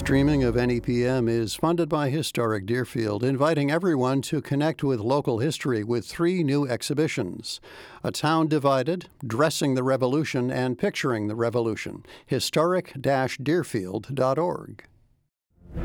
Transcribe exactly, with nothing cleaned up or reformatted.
streaming of N E P M is funded by Historic Deerfield, inviting everyone to connect with local history with three new exhibitions: A Town Divided, Dressing the Revolution, and Picturing the Revolution. historic dash deerfield dot org.